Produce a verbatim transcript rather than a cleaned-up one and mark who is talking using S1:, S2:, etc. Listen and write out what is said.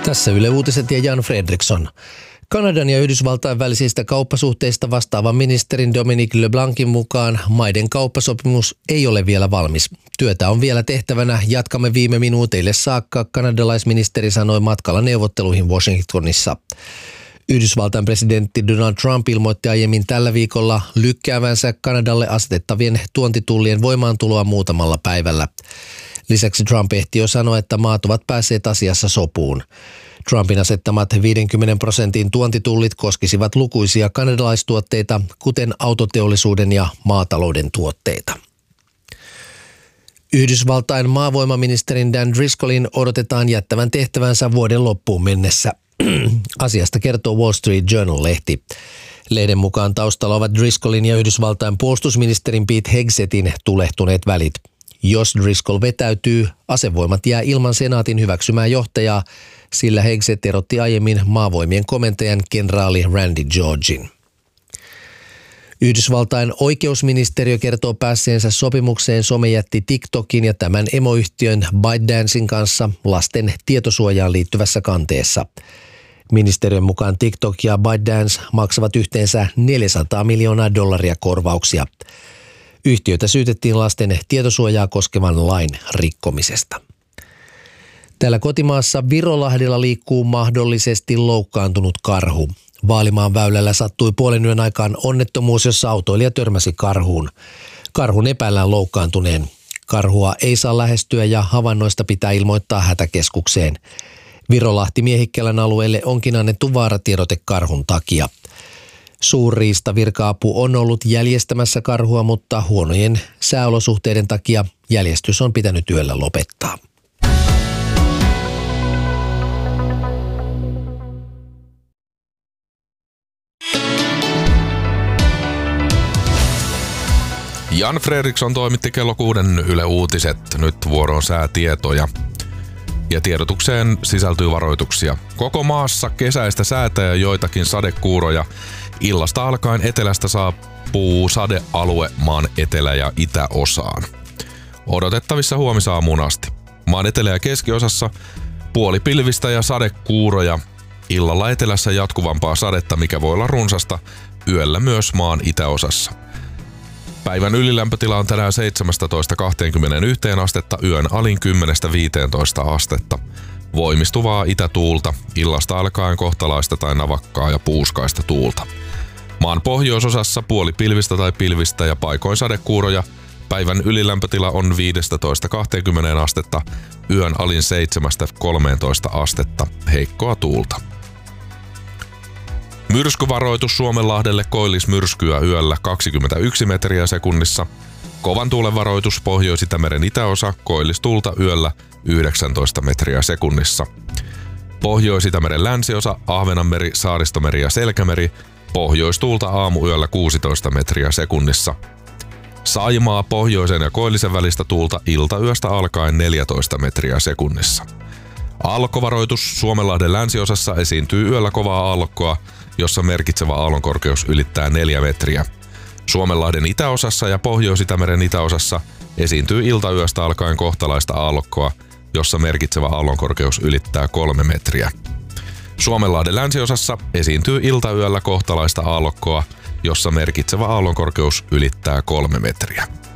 S1: Tässä Yle Uutiset ja Jan Fredriksson. Kanadan ja Yhdysvaltain välisistä kauppasuhteista vastaavan ministerin Dominic LeBlancin mukaan maiden kauppasopimus ei ole vielä valmis. Työtä on vielä tehtävänä, jatkamme viime minuuteille saakka, kanadalaisministeri sanoi matkalla neuvotteluihin Washingtonissa. Yhdysvaltain presidentti Donald Trump ilmoitti aiemmin tällä viikolla lykkäävänsä Kanadalle asetettavien tuontitullien voimaantuloa muutamalla päivällä. Lisäksi Trump ehti jo sanoa, että maat ovat päässeet asiassa sopuun. Trumpin asettamat viidenkymmenen prosentin tuontitullit koskisivat lukuisia kanadalaistuotteita, kuten autoteollisuuden ja maatalouden tuotteita. Yhdysvaltain maavoimaministerin Dan Driscollin odotetaan jättävän tehtävänsä vuoden loppuun mennessä. Asiasta kertoo Wall Street Journal-lehti. Lehden mukaan taustalla ovat Driscollin ja Yhdysvaltain puolustusministerin Pete Hegsetin tulehtuneet välit. Jos Driscoll vetäytyy, asevoimat jää ilman senaatin hyväksymää johtajaa, sillä Hegseth erotti aiemmin maavoimien komentajan kenraali Randy Georgin. Yhdysvaltain oikeusministeriö kertoo päässeensä sopimukseen somejätti TikTokin ja tämän emoyhtiön ByteDancein kanssa lasten tietosuojaan liittyvässä kanteessa. Ministeriön mukaan TikTok ja ByteDance maksavat yhteensä neljäsataa miljoonaa dollaria korvauksia. Yhtiötä syytettiin lasten tietosuojaa koskevan lain rikkomisesta. Täällä kotimaassa Virolahdella liikkuu mahdollisesti loukkaantunut karhu. Vaalimaan väylällä sattui puolen yön aikaan onnettomuus, jossa autoilija törmäsi karhuun. Karhun epäillään loukkaantuneen. Karhua ei saa lähestyä ja havainnoista pitää ilmoittaa hätäkeskukseen. Virolahti-Miehikkelän alueelle onkin annettu vaaratiedote karhun takia. Suurriistavirka-apu on ollut jäljestämässä karhua, mutta huonojen sääolosuhteiden takia jäljestys on pitänyt yöllä lopettaa.
S2: Jan Fredriksson toimitti kello kuuden Yle Uutiset. Nyt vuoroon säätietoja. Ja tiedotukseen sisältyy varoituksia. Koko maassa kesäistä säätä ja joitakin sadekuuroja. Illasta alkaen etelästä saapuu sadealue maan etelä- ja itäosaan. Odotettavissa huomisaamuun asti. Maan etelä- ja keskiosassa puolipilvistä ja sadekuuroja. Illalla etelässä jatkuvampaa sadetta, mikä voi olla runsasta. Yöllä myös maan itäosassa. Päivän ylilämpötila on tänään seitsemästätoista kaksikymmentäyksi astetta, yön alin kymmenestä viiteentoista astetta. Voimistuvaa itätuulta, illasta alkaen kohtalaista tai navakkaa ja puuskaista tuulta. Maan pohjoisosassa puoli pilvistä tai pilvistä ja paikoin sadekuuroja. Päivän ylilämpötila on viidestätoista kaksikymmentä astetta, yön alin seitsemästä kolmeentoista astetta, heikkoa tuulta. Myrskyvaroitus Suomenlahdelle, koillismyrskyä yöllä kaksikymmentäyksi metriä sekunnissa. Kovan tuulen varoitus Pohjois-Itämeren itäosa, koillistuulta yöllä yhdeksäntoista metriä sekunnissa. Pohjois-Itämeren länsiosa, Ahvenanmeri, Saaristomeri ja Selkämeri, pohjoistuulta aamuyöllä kuusitoista metriä sekunnissa. Saimaa, pohjoisen ja koillisen välistä tuulta iltayöstä alkaen neljätoista metriä sekunnissa. Aallokkovaroitus Suomenlahden länsiosassa, esiintyy yöllä kovaa aallokkoa, jossa merkitsevä aallonkorkeus ylittää neljä metriä. Suomenlahden itäosassa ja Pohjois-Itämeren itäosassa esiintyy iltayöstä alkaen kohtalaista aallokkoa, jossa merkitsevä aallonkorkeus ylittää kolme metriä. Suomenlahden länsiosassa esiintyy iltayöllä kohtalaista aallokkoa, jossa merkitsevä aallonkorkeus ylittää kolme metriä.